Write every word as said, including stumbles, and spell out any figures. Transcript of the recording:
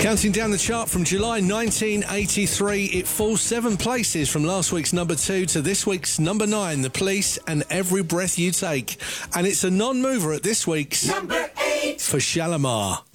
Counting down the chart from July nineteen eighty-three, it falls seven places from last week's number two to this week's number nine, The Police and Every Breath You Take. And it's a non-mover at this week's number eight for Shalimar.